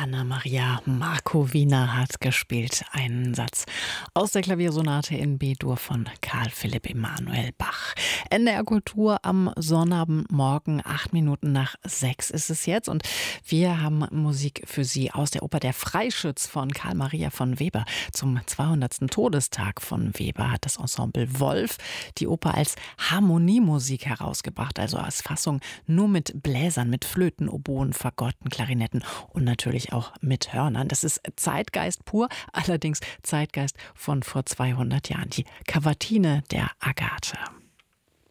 Anna-Maria Markowina hat gespielt einen Satz aus der Klaviersonate in B-Dur von Karl Philipp Emanuel Bach. NDR Kultur am Sonnabendmorgen, 6:08 ist es jetzt, und wir haben Musik für Sie aus der Oper Der Freischütz von Karl Maria von Weber. Zum 200. Todestag von Weber hat das Ensemble Wolf die Oper als Harmoniemusik herausgebracht, also als Fassung nur mit Bläsern, mit Flöten, Oboen, Fagotten, Klarinetten und natürlich auch mit Hörnern. Das ist Zeitgeist pur, allerdings Zeitgeist von vor 200 Jahren. Die Kavatine der Agathe.